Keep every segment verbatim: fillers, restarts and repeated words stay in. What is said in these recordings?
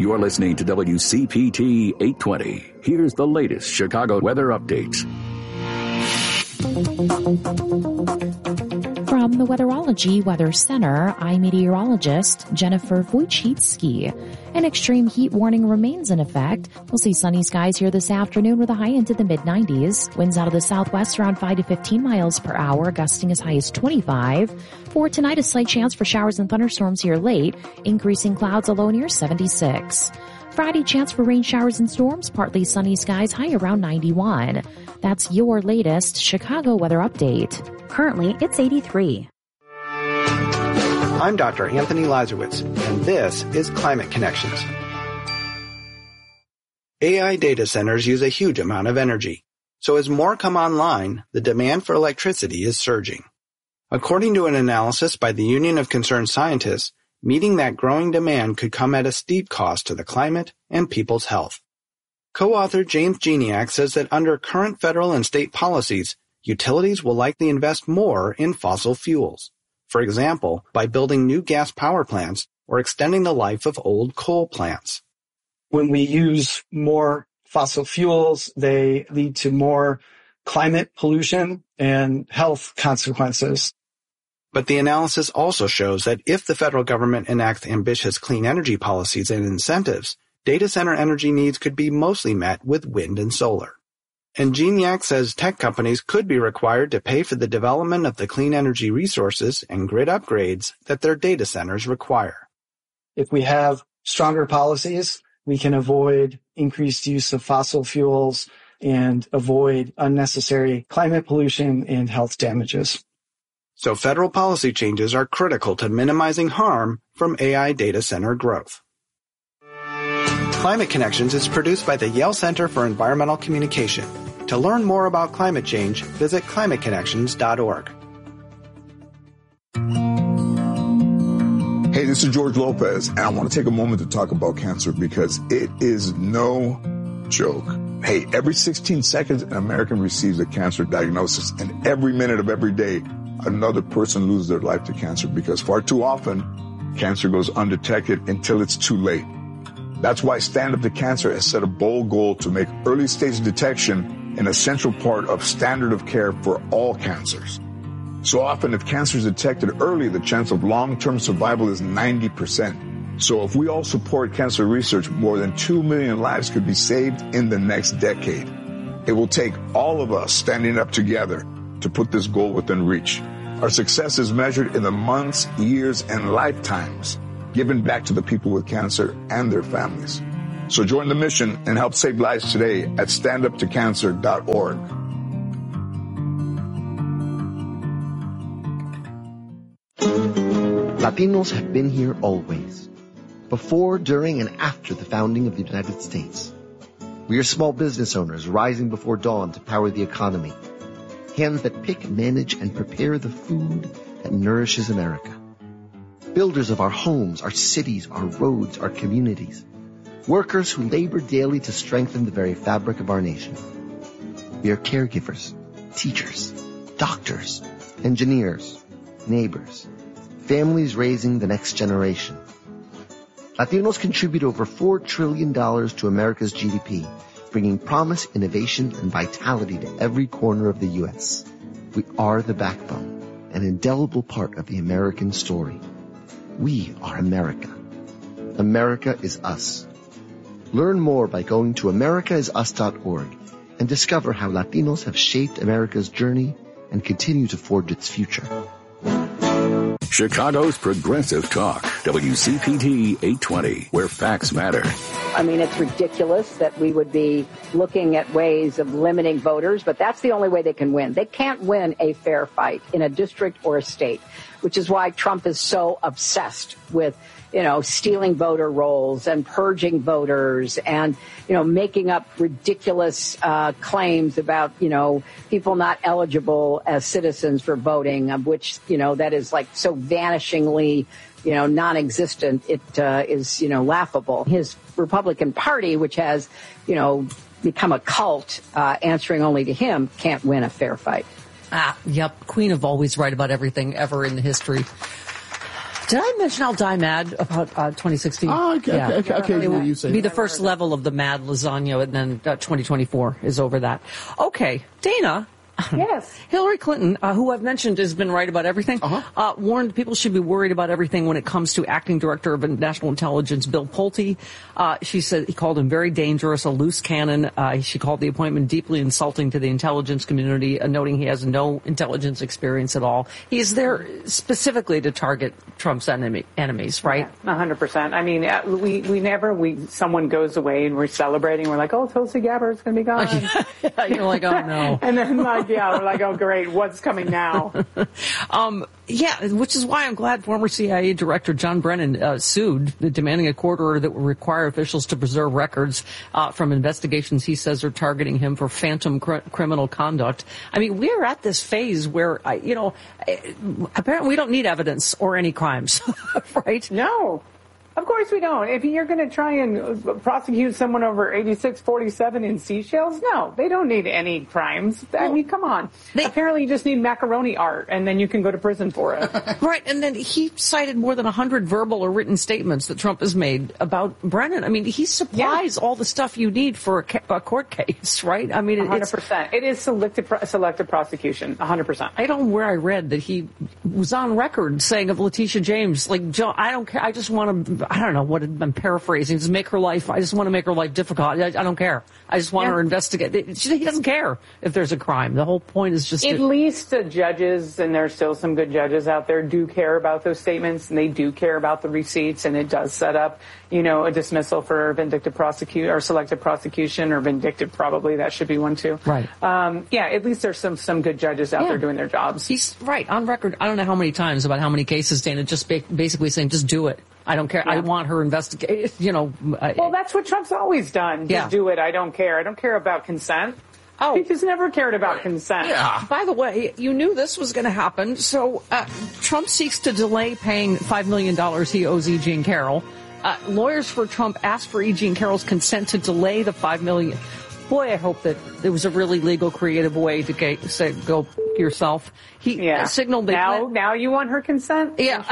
You're listening to W C P T eight twenty. Here's the latest Chicago weather updates. From the Weatherology Weather Center, I'm meteorologist Jennifer Wojcicki. An extreme heat warning remains in effect. We'll see sunny skies here this afternoon with a high into the mid nineties. Winds out of the southwest around five to fifteen miles per hour, gusting as high as twenty-five. For tonight, a slight chance for showers and thunderstorms here late, increasing clouds, a low near seventy-six. Friday, chance for rain showers and storms, partly sunny skies, high around ninety-one. That's your latest Chicago weather update. Currently, it's eighty-three. I'm Doctor Anthony Lazarowitz, and this is Climate Connections. A I data centers use a huge amount of energy. So as more come online, the demand for electricity is surging. According to an analysis by the Union of Concerned Scientists, meeting that growing demand could come at a steep cost to the climate and people's health. Co-author James Geniak says that under current federal and state policies, utilities will likely invest more in fossil fuels. For example, by building new gas power plants or extending the life of old coal plants. When we use more fossil fuels, they lead to more climate pollution and health consequences. But the analysis also shows that if the federal government enacts ambitious clean energy policies and incentives, data center energy needs could be mostly met with wind and solar. And Geniak says tech companies could be required to pay for the development of the clean energy resources and grid upgrades that their data centers require. If we have stronger policies, we can avoid increased use of fossil fuels and avoid unnecessary climate pollution and health damages. So federal policy changes are critical to minimizing harm from A I data center growth. Climate Connections is produced by the Yale Center for Environmental Communication. To learn more about climate change, visit climate connections dot org. Hey, this is George Lopez, and I want to take a moment to talk about cancer because it is no joke. Hey, every sixteen seconds, an American receives a cancer diagnosis, and every minute of every day, another person loses their life to cancer because far too often, cancer goes undetected until it's too late. That's why Stand Up to Cancer has set a bold goal to make early stage detection an essential part of standard of care for all cancers. So often, if cancer is detected early, the chance of long-term survival is ninety percent. So if we all support cancer research, more than two million lives could be saved in the next decade. It will take all of us standing up together to put this goal within reach. Our success is measured in the months, years, and lifetimes given back to the people with cancer and their families. So join the mission and help save lives today at stand up to cancer dot org. Latinos have been here always, before, during, and after the founding of the United States. We are small business owners rising before dawn to power the economy. Hands that pick, manage, and prepare the food that nourishes America. Builders of our homes, our cities, our roads, our communities. Workers who labor daily to strengthen the very fabric of our nation. We are caregivers, teachers, doctors, engineers, neighbors, families raising the next generation. Latinos contribute over four trillion dollars to America's G D P, bringing promise, innovation, and vitality to every corner of the U S. We are the backbone, an indelible part of the American story. We are America. America is us. Learn more by going to america is us dot org and discover how Latinos have shaped America's journey and continue to forge its future. Chicago's Progressive Talk, W C P T eight twenty, where facts matter. I mean, it's ridiculous that we would be looking at ways of limiting voters, but that's the only way they can win. They can't win a fair fight in a district or a state, which is why Trump is so obsessed with, you know, stealing voter rolls and purging voters and, you know, making up ridiculous uh, claims about, you know, people not eligible as citizens for voting, of which, you know, that is like so vanishingly, you know, non-existent. It uh, is, you know, laughable. His Republican Party, which has, you know, become a cult, uh, answering only to him, can't win a fair fight. Ah, yep. Queen of always right about everything ever in the history. Did I mention I'll die mad about uh, twenty sixteen? Oh, okay, yeah. okay, okay, okay. It You say be the first level of the mad lasagna, and then uh, twenty twenty-four is over that. Okay, Dana. Yes. Hillary Clinton, uh, who I've mentioned has been right about everything, uh-huh. uh, warned people should be worried about everything when it comes to acting director of national intelligence Bill Pulte. Uh, she said he called him very dangerous, a loose cannon. Uh, she called the appointment deeply insulting to the intelligence community, uh, noting he has no intelligence experience at all. He is there specifically to target Trump's enemy, enemies, right? Yeah, one hundred percent. I mean, uh, we, we never, we someone goes away and we're celebrating. We're like, oh, Tulsi Gabbard's going to be gone. You're like, oh, no. And then, like, yeah, we're like, oh, great, what's coming now? um, yeah, which is why I'm glad former C I A Director John Brennan uh, sued, demanding a court order that would require officials to preserve records uh, from investigations he says are targeting him for phantom cr- criminal conduct. I mean, we're at this phase where, I, you know, apparently we don't need evidence or any crimes, right? No. Of course we don't. If you're going to try and prosecute someone over eighty-six forty-seven in seashells, no, they don't need any crimes. I mean, come on. They, Apparently you just need macaroni art, and then you can go to prison for it. Right, and then he cited more than one hundred verbal or written statements that Trump has made about Brennan. I mean, he supplies yeah. all the stuff you need for a, ca- a court case, right? I mean, one hundred percent. It's, it is selective, selective prosecution, one hundred percent. I don't know where I read that he was on record saying of Letitia James, like, Joe, I don't care, I just want to... I don't know what I'm paraphrasing. Just make her life. I just want to make her life difficult. I, I don't care. I just want yeah. her to investigate. She, he doesn't care if there's a crime. The whole point is just at to, least the judges, and there's still some good judges out there, do care about those statements, and they do care about the receipts, and it does set up, you know, a dismissal for vindictive prosecute or selective prosecution, or vindictive probably. That should be one too. Right. Um, yeah. At least there's some some good judges out yeah. there doing their jobs. He's right on record. I don't know how many times about how many cases, Dana, just ba- basically saying, just do it. I don't care. Yeah. I want her investigate. You know. I, well, that's what Trump's always done. Just yeah. do it. I don't care. I don't care about consent. Oh, he just never cared about consent. Yeah. By the way, you knew this was going to happen. So uh, Trump seeks to delay paying five million dollars he owes E. Jean Carroll. Uh, lawyers for Trump asked for E. Jean Carroll's consent to delay the five million dollars. Boy, I hope that there was a really legal, creative way to get, say, go yourself. He yeah. signaled that now. Plan- now you want her consent? Yeah.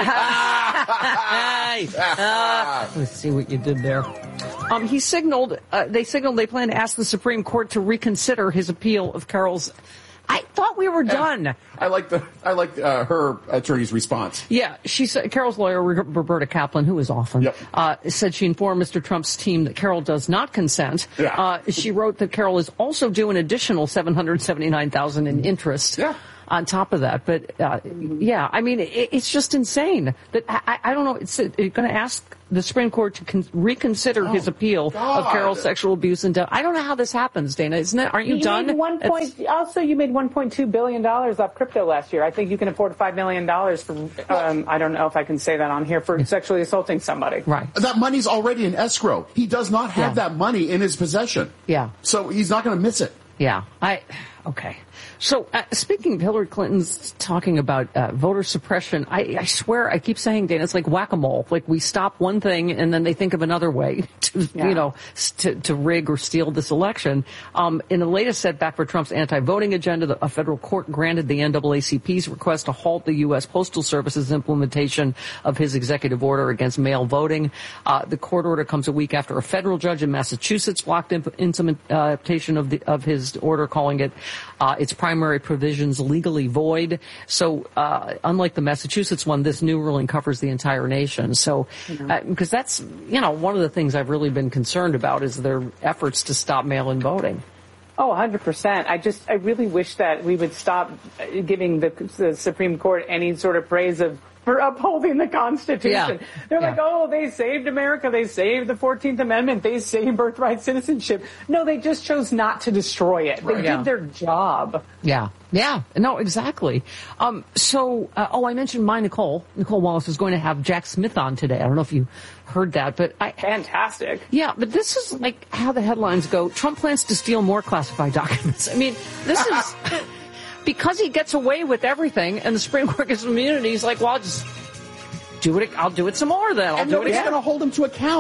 Hey, uh, let's see what you did there. Um, he signaled. Uh, they signaled they plan to ask the Supreme Court to reconsider his appeal of Carroll's. I thought we were done. Yeah. I like the I like uh, her attorney's response. Yeah, she said Carroll's lawyer Roberta Kaplan, who is often, yep. uh, said she informed Mister Trump's team that Carroll does not consent. Yeah. Uh, she wrote that Carroll is also due an additional seven hundred seventy-nine thousand dollars in interest. Yeah. On top of that, but uh, yeah, I mean, it, it's just insane that I, I don't know. It's, it's going to ask the Supreme Court to con- reconsider oh, his appeal God. of Carroll's sexual abuse and death. I don't know how this happens, Dana. Isn't it? Aren't you, you done? Made one point, also, you made one point two billion dollars off crypto last year. I think you can afford five million dollars for. Um, I don't know if I can say that on here for sexually assaulting somebody. Right. That money's already in escrow. He does not have yeah. that money in his possession. Yeah. So he's not going to miss it. Yeah. I. Okay. So, uh, speaking of Hillary Clinton's talking about uh, voter suppression, I, I swear I keep saying, Dana, it's like whack-a-mole. Like we stop one thing and then they think of another way to, yeah. you know, to, to rig or steal this election. Um, in the latest setback for Trump's anti-voting agenda, the, a federal court granted the N double A C P's request to halt the U S Postal Service's implementation of his executive order against mail voting. Uh, the court order comes a week after a federal judge in Massachusetts blocked imp- implementation of the of his order, calling it uh, its primary provisions legally void. So, uh, unlike the Massachusetts one, this new ruling covers the entire nation. So, because uh, that's, you know, one of the things I've really been concerned about is their efforts to stop mail-in voting. Oh, one hundred percent. I just, I really wish that we would stop giving the, the Supreme Court any sort of praise of for upholding the Constitution. Yeah. They're yeah. like, oh, they saved America. They saved the fourteenth Amendment. They saved birthright citizenship. No, they just chose not to destroy it. They right. yeah. did their job. Yeah. Yeah. No, exactly. Um, so, uh, oh, I mentioned my Nicole. Nicole Wallace is going to have Jack Smith on today. I don't know if you heard that, but I... Fantastic. Yeah, but this is like how the headlines go. Trump plans to steal more classified documents. I mean, this is... Because he gets away with everything, and the Supreme Court gives him immunity, he's like, well, I'll just do it. I'll do it some more then. I'll and do nobody's it again. going to hold him to account.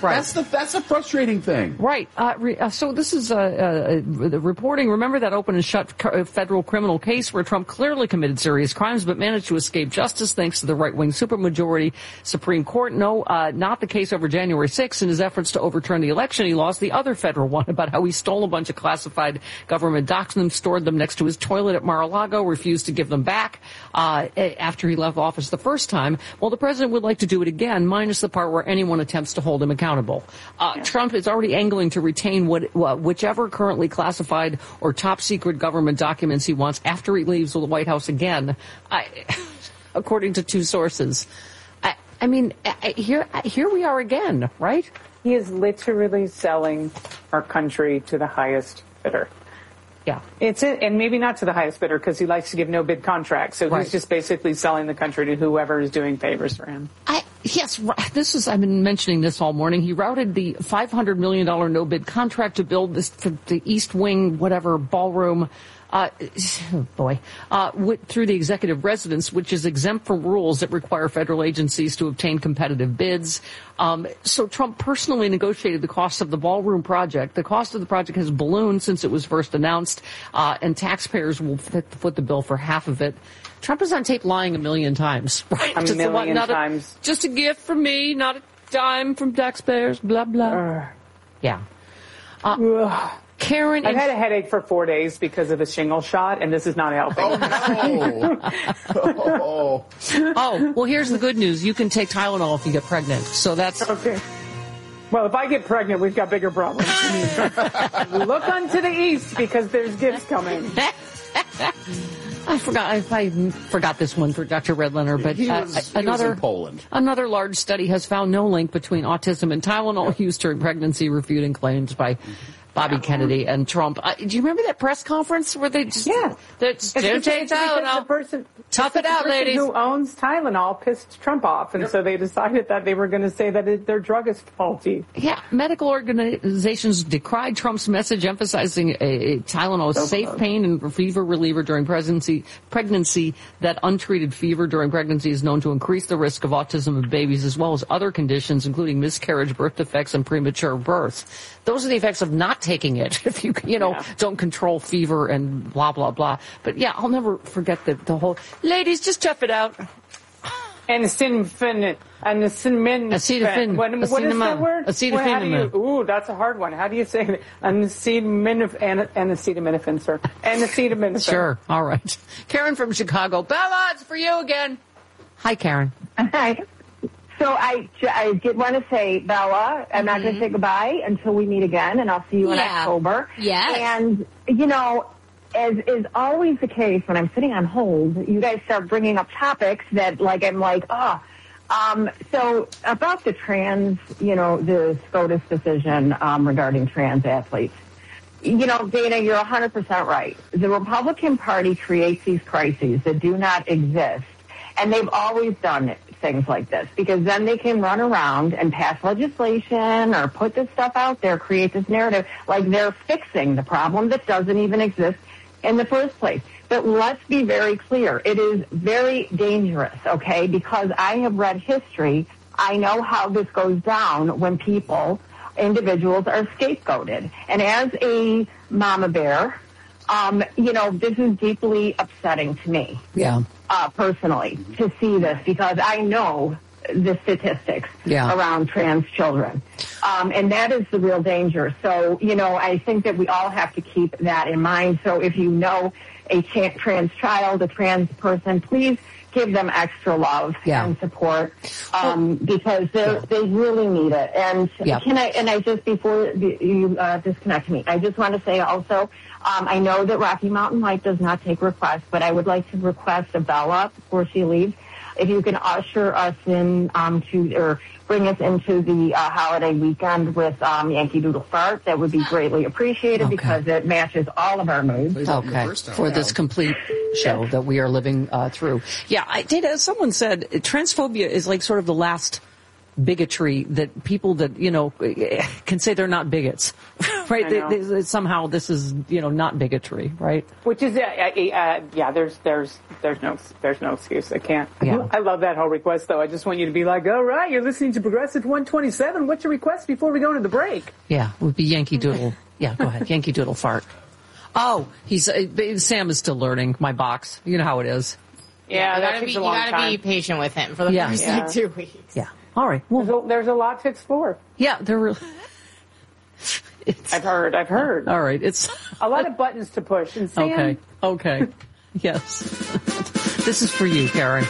Right. That's the that's the frustrating thing. Right. Uh, re, uh, so this is uh, uh, the reporting. Remember that open and shut c- federal criminal case where Trump clearly committed serious crimes but managed to escape justice thanks to the right-wing supermajority Supreme Court? No, uh, not the case over January sixth. In his efforts to overturn the election, he lost the other federal one about how he stole a bunch of classified government documents, stored them next to his toilet at Mar-a-Lago, refused to give them back uh, after he left office the first time. Well, the president would like to do it again, minus the part where anyone attempts to hold him accountable. Uh, yeah. Trump is already angling to retain what, uh, whichever currently classified or top secret government documents he wants after he leaves the White House again, I, according to two sources. I, I mean, I, here, here we are again, right? He is literally selling our country to the highest bidder. Yeah. It's it, and maybe not to the highest bidder because he likes to give no bid contracts. So right. he's just basically selling the country to whoever is doing favors for him. I, yes, this is, I've been mentioning this all morning. He routed the five hundred million dollars no bid contract to build this, for the East Wing, whatever, ballroom. Uh, oh boy, uh, w- through the executive residence, which is exempt from rules that require federal agencies to obtain competitive bids. Um, so Trump personally negotiated the cost of the ballroom project. The cost of the project has ballooned since it was first announced, uh, and taxpayers will fit, foot the bill for half of it. Trump is on tape lying a million times, right? A just million a, times. A, just a gift from me, not a dime from taxpayers, blah, blah. Uh, yeah. Uh, Karen, I've had a headache for four days because of a shingle shot, and this is not helping. Oh, no. oh. oh, well, here's the good news. You can take Tylenol if you get pregnant. So that's... Okay. Well, if I get pregnant, we've got bigger problems. Look unto the east because there's gifts coming. I forgot I, I forgot this one for Doctor Redlener, but he was, uh, he another was in Poland. Another large study has found no link between autism and Tylenol use during pregnancy, refuting claims by Bobby Kennedy and Trump. Uh, do you remember that press conference where they just yeah, they just don't take Tylenol? The person, Tough it out, the person ladies. Who owns Tylenol pissed Trump off, and yep. so they decided that they were going to say that it, their drug is faulty. Yeah, medical organizations decried Trump's message emphasizing a, a Tylenol so safe close. pain and fever reliever during pregnancy. Pregnancy that untreated fever during pregnancy is known to increase the risk of autism in babies, as well as other conditions, including miscarriage, birth defects, and premature birth. Those are the effects of not taking it if you, you know, yeah. don't control fever and blah, blah, blah. But yeah, I'll never forget the, the whole, ladies, just tough it out. And sinfin, and the cinnamon. Acetamin. What, what is that word? Acetaminophen. Well, ooh, that's a hard one. How do you say it? An acetaminophen, an acetaminophen, sir. An acetaminophen. Sure. All right. Karen from Chicago. Bella, it's for you again. Hi, Karen. Hi. So I, I did want to say, Bella, I'm mm-hmm. not going to say goodbye until we meet again, and I'll see you in yeah. October. Yes. And, you know, as is always the case when I'm sitting on hold, you guys start bringing up topics that, like, I'm like, oh. Um, so about the trans, you know, the SCOTUS decision um, regarding trans athletes. You know, Dana, you're one hundred percent right. The Republican Party creates these crises that do not exist, and they've always done it. Things like this, because then they can run around and pass legislation or put this stuff out there, create this narrative like they're fixing the problem that doesn't even exist in the first place. But let's be very clear. It is very dangerous, okay, because I have read history. I know how this goes down when people, individuals, are scapegoated. And as a mama bear, um, you know, this is deeply upsetting to me. Yeah. Uh, personally, to see this, because I know the statistics yeah. around trans children. Um, and that is the real danger. So, you know, I think that we all have to keep that in mind. So if you know a ch- trans child, a trans person, please give them extra love yeah. and support, um, because they yeah. they really need it. And yeah. can I, and I just, before you uh, disconnect me, I just want to say also, Um, I know that Rocky Mountain Light does not take requests, but I would like to request a Bella before she leaves. If you can usher us in um, to, or bring us into the uh, holiday weekend with um, Yankee Doodle Fart, that would be greatly appreciated okay. because it matches all of our moods. Okay, for this complete show that we are living uh, through. Yeah, I did, as someone said, transphobia is like sort of the last bigotry that people that, you know, can say they're not bigots. right? They, they, somehow this is, you know, not bigotry, right? Which is, uh, uh, yeah, there's, there's, there's no, there's no excuse. I can't. Yeah. I love that whole request, though. I just want you to be like, all right, you're listening to Progressive one twenty-seven. What's your request before we go into the break? Yeah, it would be Yankee Doodle. Yeah, go ahead. Yankee Doodle fart. Oh, he's, uh, Sam is still learning my box. You know how it is. Yeah, you that gotta takes be, a long You gotta time. be patient with him for the Yeah. first Yeah. like two weeks. Yeah. All right. Well, there's a, there's a lot to explore. Yeah, there really. It's, I've heard. I've heard. All right. It's a lot of buttons to push. And Sam, okay. Okay. Yes. This is for you, Karen.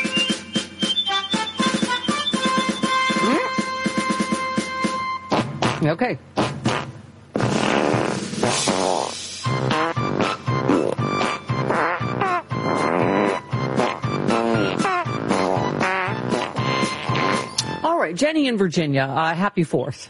Okay. All right, Jenny in Virginia. Uh, happy Fourth.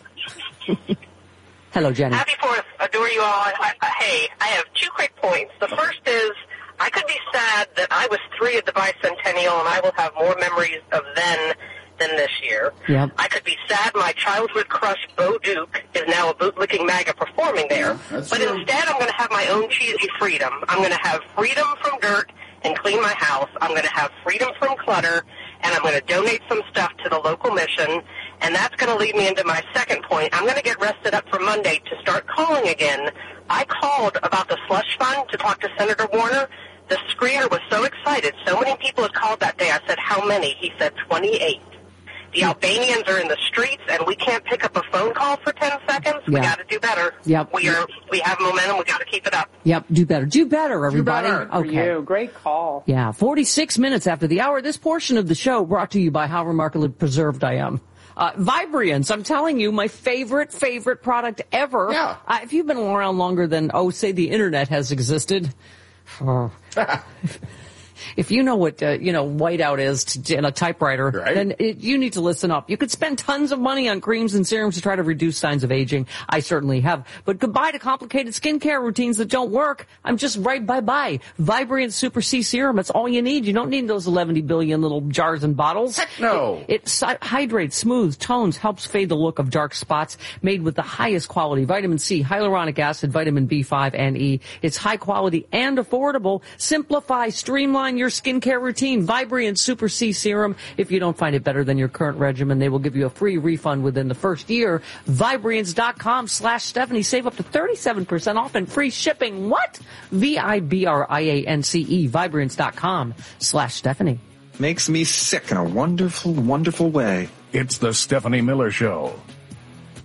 Hello, Jenny. Happy Fourth. Adore you all. I, I, hey, I have two quick points. The first is I could be sad that I was three at the bicentennial and I will have more memories of then than this year. Yep. I could be sad my childhood crush, Bo Duke, is now a bootlicking MAGA performing there. That's but true. instead, I'm going to have my own cheesy freedom. I'm going to have freedom from dirt and clean my house. I'm going to have freedom from clutter, and I'm going to donate some stuff to the local mission. And that's going to lead me into my second point. I'm going to get rested up for Monday to start calling again. I called about the slush fund to talk to Senator Warner. The screener was so excited. So many people had called that day. I said, how many? He said, twenty-eight. The Albanians are in the streets, and we can't pick up a phone call for ten seconds. We Yeah. got to do better. Yep. We are. We have momentum. We got to keep it up. Yep, do better. Do better, everybody. Do better for Okay. you. Great call. Yeah, forty-six minutes after the hour. This portion of the show brought to you by how remarkably preserved I am. Uh, Vibriance, I'm telling you, my favorite, favorite product ever. Yeah. Uh, if you've been around longer than, oh, say the internet has existed, oh. If you know what, uh, you know, whiteout is to, in a typewriter, Right. then it, you need to listen up. You could spend tons of money on creams and serums to try to reduce signs of aging. I certainly have. But goodbye to complicated skincare routines that don't work. I'm just right bye-bye. Vibrant Super C Serum. It's all you need. You don't need those eleven billion little jars and bottles. Heck no. It, it si- hydrates, smooths, tones, helps fade the look of dark spots. Made with the highest quality vitamin C, hyaluronic acid, vitamin B five, and E. It's high quality and affordable. Simplify, streamline your skincare routine. Vibrant Super C Serum. If you don't find it better than your current regimen, they will give you a free refund within the first year. Vibriance.com slash Stephanie. Save up to thirty-seven percent off and free shipping. What? V I B R I A N C E. Vibriance.com slash Stephanie. Makes me sick in a wonderful, wonderful way. It's the Stephanie Miller Show.